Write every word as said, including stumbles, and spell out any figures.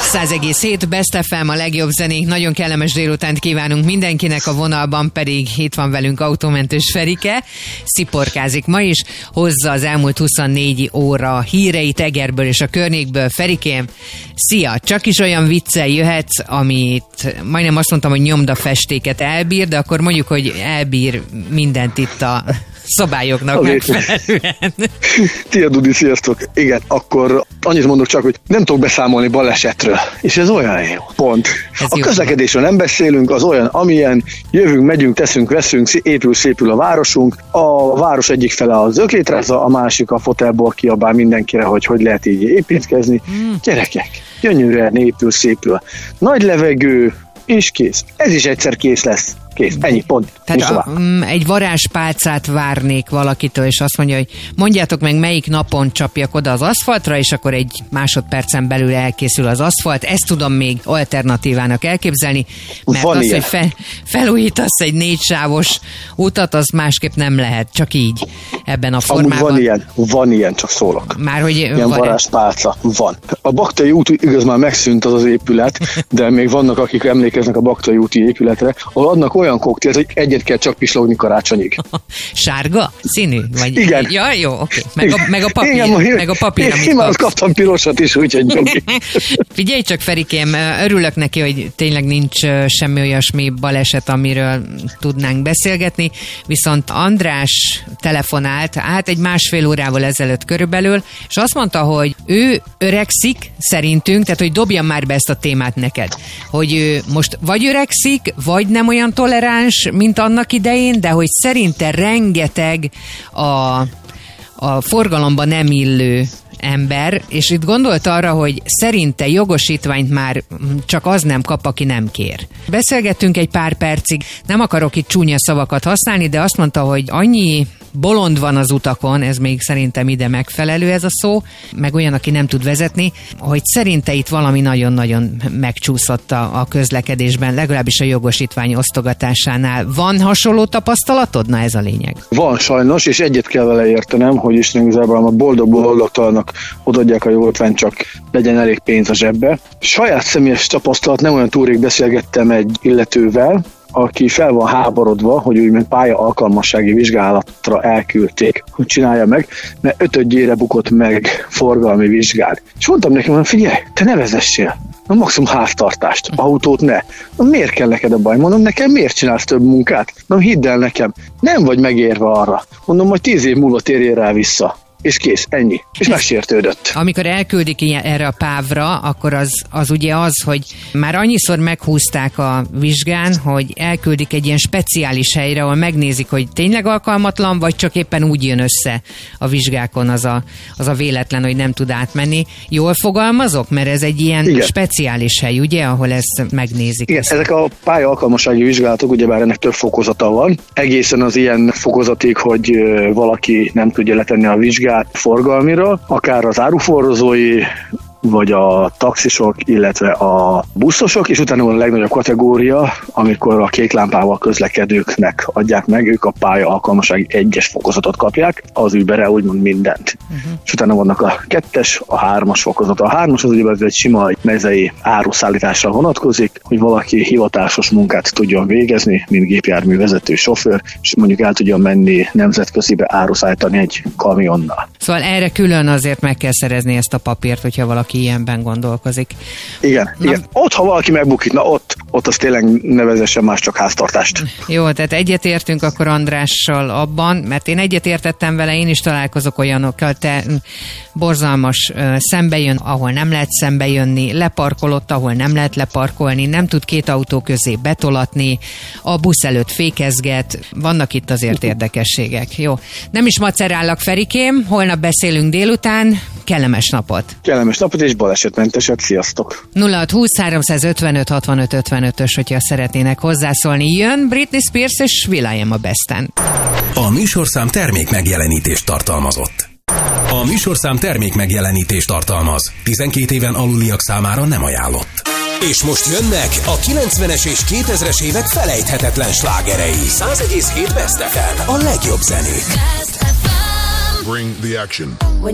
száz egész hét Best ef em, a legjobb zenék. Nagyon kellemes délutánt kívánunk mindenkinek, a vonalban pedig itt van velünk autómentős Ferike. Sziporkázik ma is, hozza az elmúlt huszonnégy óra híreit Egerből és a környékből. Ferikém, szia! Csak is olyan viccel jöhetsz, amit majdnem azt mondtam, hogy nyomdafestéket elbír, de akkor mondjuk, hogy elbír mindent itt a szabályoknak megfelelően. Tia Dudi, sziasztok! Igen, akkor annyit mondok csak, hogy nem tudok beszámolni balesetről. És ez olyan jó. Pont. Ez a közlekedésről nem beszélünk, az olyan, amilyen, jövünk, megyünk, teszünk, veszünk, épül, szépül a városunk. A város egyik fele az öklétrázza, a másik a fotelból kiabál mindenkire, hogy hogy lehet így építkezni. Mm. Gyerekek, gyönyörűen épül, szépül. Nagy levegő, és kész. Ez is egyszer kész lesz. Kész, ennyi, pont. Tehát a, egy varázspálcát várnék valakitől, és azt mondja, hogy mondjátok meg, melyik napon csapjak oda az aszfaltra, és akkor egy másodpercen belül elkészül az aszfalt. Ezt tudom még alternatívának elképzelni, mert van az, ilyen. Hogy fel, felújítasz egy négysávos utat, az másképp nem lehet, csak így ebben a formában. Amúgy van ilyen, van ilyen, csak szólok. Már hogy ilyen var- varázspálca, van. A Baktai út igaz már megszűnt az az épület, de még vannak, akik emlékeznek a Baktai úti épületre, ahol adnak olyan koktélt, hogy egyet kell csak pislogni karácsonyig. Sárga? Színű? Vagy... Igen. Ja, jó, oké. Meg a, meg a papír, igen, meg a papír, én, amit én már kaptam pirosat is, úgyhogy oké. Figyelj csak, Ferikém, örülök neki, hogy tényleg nincs semmi olyasmi baleset, amiről tudnánk beszélgetni, viszont András telefonált, hát egy másfél órával ezelőtt körülbelül, és azt mondta, hogy ő öregszik szerintünk, tehát hogy dobjam már be ezt a témát neked, hogy ő most vagy öregszik, vagy nem olyan toleráns, mint annak idején, de hogy szerinte rengeteg a, a forgalomba nem illő ember, és itt gondolt arra, hogy szerinte jogosítványt már csak az nem kap, aki nem kér. Beszélgettünk egy pár percig, nem akarok itt csúnya szavakat használni, de azt mondta, hogy annyi bolond van az utakon, ez még szerintem ide megfelelő ez a szó, meg olyan, aki nem tud vezetni, hogy szerinte itt valami nagyon-nagyon megcsúszott a, a közlekedésben, legalábbis a jogosítvány osztogatásánál. Van hasonló tapasztalatod? Na, ez a lényeg. Van sajnos, és egyet kell vele értenem, hogy Isten igazából a boldog-boldogtalannak odaadják a jogosítványt, csak legyen elég pénz a zsebbe. Saját személyes tapasztalat, nem olyan túl rég beszélgettem egy illetővel, aki fel van háborodva, hogy úgymond pálya alkalmassági vizsgálatra elküldték, hogy csinálja meg, mert ötödjére bukott meg forgalmi vizsgát. És mondtam neki, hogy figyelj, te ne vezessél, a maximum háztartást, autót ne. Na, miért kell neked a baj? Mondom, nekem miért csinálsz több munkát? Na, hidd el nekem, nem vagy megérve arra. Mondom, majd tíz év múlva térjél rá vissza. És kész, ennyi. És megsértődött. Amikor elküldik ilyen, erre a pávra, akkor az, az ugye az, hogy már annyiszor meghúzták a vizsgán, hogy elküldik egy ilyen speciális helyre, ahol megnézik, hogy tényleg alkalmatlan, vagy csak éppen úgy jön össze a vizsgákon az a, az a véletlen, hogy nem tud átmenni. Jól fogalmazok? Mert ez egy ilyen igen. speciális hely, ugye, ahol ezt megnézik. Igen, ezt. Ezek a pálya alkalmassági vizsgálatok, ugyebár ennek több fokozata van. Egészen az ilyen fokozatig, hogy valaki nem tudja letenni a vizsgát forgalmiról, akár az áruforrozói, vagy a taxisok, illetve a buszosok, és utána van a legnagyobb kategória, amikor a kék lámpával közlekedőknek adják meg, ők a pálya alkalmassági egyes fokozatot kapják, az Uberre úgymond mindent. Uh-huh. És utána vannak a kettes, a hármas fokozat. A hármas az ugye egy sima mezei áruszállításra vonatkozik, hogy valaki hivatásos munkát tudjon végezni, mint gépjárművezető, sofőr, és mondjuk el tudjon menni nemzetközibe áruszállítani egy kamionnal. Szóval erre külön azért meg kell szerezni ezt a papírt, hogyha valaki aki ilyenben gondolkozik. Igen, na, igen. Ott, ha valaki megbukik, na ott, ott az tényleg ne vezessen más, csak háztartást. Jó, tehát egyetértünk akkor Andrással abban, mert én egyetértettem vele, én is találkozok olyanokkal, te borzalmas szembejön, ahol nem lehet szembejönni, leparkolott, ahol nem lehet leparkolni, nem tud két autó közé betolatni, a busz előtt fékezget, vannak itt azért érdekességek. Jó, nem is macerállak, Ferikém, holnap beszélünk délután, kellemes napot! Kellemes napot és balesetmenteset, sziasztok! nulla hat húsz háromszázötvenöt hatvanöt ötvenötös, hogyha szeretnének hozzászólni. Jön Britney Spears és Will.i.am a Besten. A műsorszám termék megjelenítést tartalmazott. A műsorszám termék megjelenítést tartalmaz. tizenkét éven aluliak számára nem ajánlott. És most jönnek a kilencvenes és kétezres évek felejthetetlen slágerei. száz egész hét Best ef em, a legjobb zenék. Bring the action.